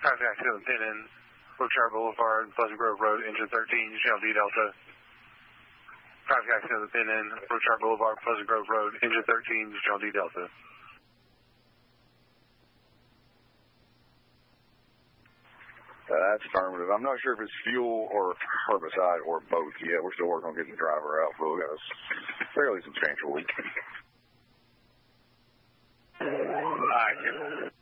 Traffic accident pin in Brookshire Boulevard, Pleasant Grove Road, engine 13, Channel D Delta. Traffic accident pin in Brookshire Boulevard, Pleasant Grove Road, engine 13, Channel D Delta. That's affirmative. I'm not sure if it's fuel or herbicide or both yet. We're still working on getting the driver out, but we got a fairly substantial leak. All right.